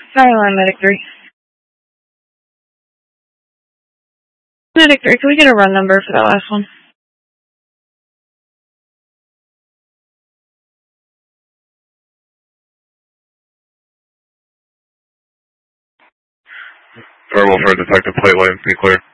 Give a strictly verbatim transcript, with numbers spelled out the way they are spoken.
Skyline, Medic three. Medic three, can we get a run number for that last one? Verbal for Detective Plate Lane, be clear.